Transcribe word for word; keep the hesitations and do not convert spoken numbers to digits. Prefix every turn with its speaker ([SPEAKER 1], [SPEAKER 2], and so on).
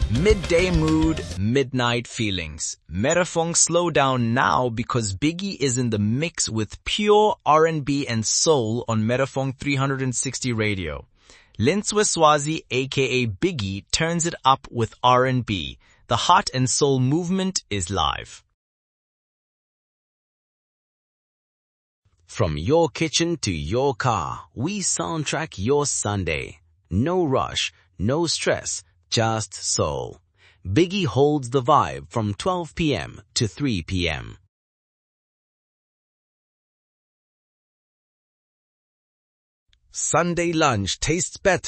[SPEAKER 1] Midday mood, midnight feelings. Metafong slow down now because Biggie is in the mix with pure R and B and soul on Metafong three sixty radio. Linswe Swazi aka Biggie turns it up with R and B. The heart and soul movement is live. From your kitchen to your car, we soundtrack your Sunday. No rush, no stress, just soul. Biggie holds the vibe from twelve p m to three p m Sunday lunch tastes better